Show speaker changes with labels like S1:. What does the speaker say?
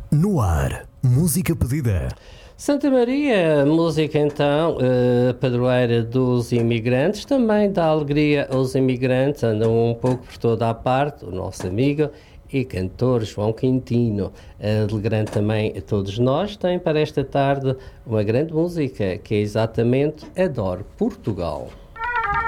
S1: No ar, música pedida.
S2: Santa Maria, música então, padroeira dos imigrantes, também dá alegria aos imigrantes, andam um pouco por toda a parte, o nosso amigo e cantor João Quintino, alegrando também a todos nós, tem para esta tarde uma grande música, que é exatamente Adoro Portugal.